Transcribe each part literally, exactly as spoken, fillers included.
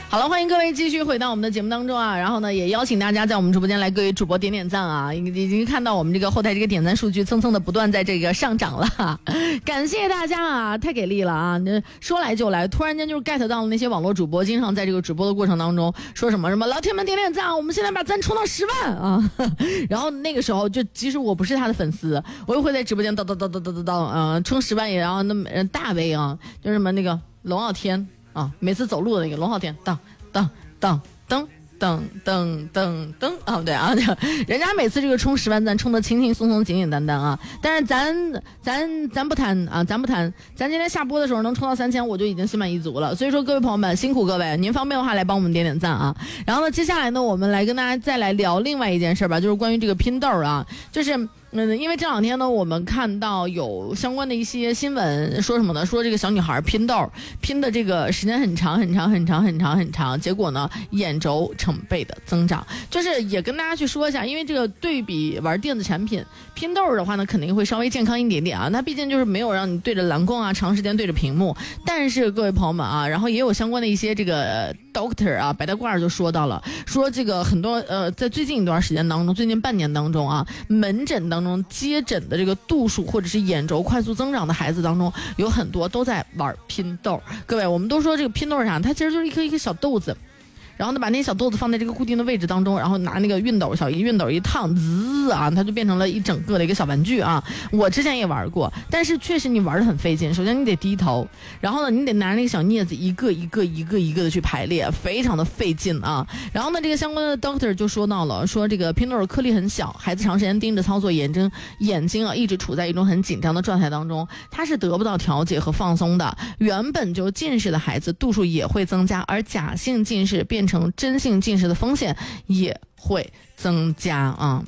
好了，欢迎各位继续回到我们的节目当中啊，然后呢，也邀请大家在我们直播间来各位主播点点赞啊，已已经看到我们这个后台这个点赞数据蹭蹭的不断在这个上涨了，感谢大家啊，太给力了啊！说来就来，突然间就是 get 到了那些网络主播经常在这个直播的过程当中说什么什么老铁们点点赞，我们现在把赞冲到十万啊，然后那个时候就即使我不是他的粉丝，我又会在直播间叨叨叨叨叨叨叨啊，冲十万也然后那么大 V 啊，就什么那个龙傲天啊，每次走路的那个龙傲天，当当当当噔噔噔噔啊，对啊，人家每次这个冲十万赞冲得轻轻松松、简简单单啊。但是咱咱咱不谈啊，咱不谈，咱今天下播的时候能冲到三千，我就已经心满意足了。所以说，各位朋友们辛苦各位，您方便的话来帮我们点点赞啊。然后呢，接下来呢，我们来跟大家再来聊另外一件事吧，就是关于这个拼豆啊，就是。嗯，因为这两天呢，我们看到有相关的一些新闻，说什么呢？说这个小女孩拼豆，拼的这个时间很长很长很长很长很长，结果呢，眼轴成倍的增长。就是也跟大家去说一下，因为这个对比玩电子产品，拼豆的话呢，肯定会稍微健康一点点啊。那毕竟就是没有让你对着蓝光啊，长时间对着屏幕。但是各位朋友们啊，然后也有相关的一些这个 doctor 啊，白大褂就说到了，说这个很多呃，在最近一段时间当中，最近半年当中啊，门诊当中接诊的这个度数或者是眼轴快速增长的孩子当中，有很多都在玩拼豆。各位，我们都说这个拼豆是啥？它其实就是一颗一颗小豆子。然后呢，把那些小豆子放在这个固定的位置当中，然后拿那个熨斗小一熨斗一烫，滋啊，它就变成了一整个的一个小玩具啊。我之前也玩过，但是确实你玩得很费劲。首先你得低头，然后呢，你得拿那个小镊子一个一个一个一个的去排列，非常的费劲啊。然后呢，这个相关的 doctor 就说到了，说这个拼豆颗粒很小，孩子长时间盯着操作，眼睛眼睛啊一直处在一种很紧张的状态当中，他是得不到调节和放松的。原本就近视的孩子度数也会增加，而假性近视变成真性近视的风险也会增加啊。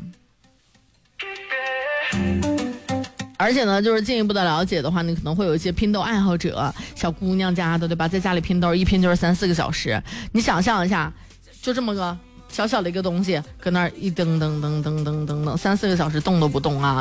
而且呢，就是进一步的了解的话，你可能会有一些拼豆爱好者，小姑娘家的对吧，在家里拼豆一拼就是三四个小时，你想象一下，就这么个小小的一个东西，搁那儿一噔噔噔噔噔噔噔，三四个小时动都不动啊。